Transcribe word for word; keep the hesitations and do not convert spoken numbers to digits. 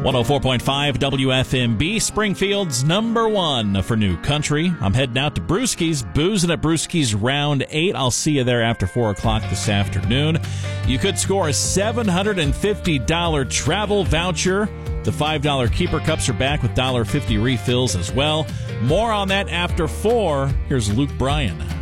one oh four point five W F M B, Springfield's number one for new country. I'm heading out to Brewski's, boozing at Brewski's round eight. I'll see you there after four o'clock this afternoon. You could score a seven hundred fifty dollars travel voucher. The five dollar Keeper Cups are back with one dollar fifty refills as well. More on that after four. Here's Luke Bryan.